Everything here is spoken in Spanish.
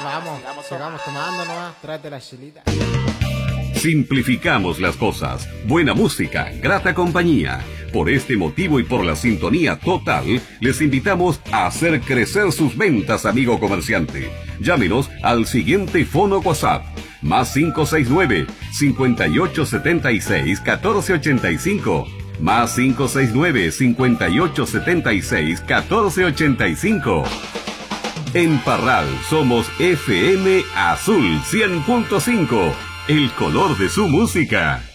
sigamos tomando nomás, tráete la chelita. Simplificamos las cosas. Buena música, grata compañía. Por este motivo y por la sintonía total, les invitamos a hacer crecer sus ventas, amigo comerciante. Llámenos al siguiente fono WhatsApp. Más 569-5876-1485. Más 569-5876-1485. En Parral somos FM Azul 100.5. El color de su música.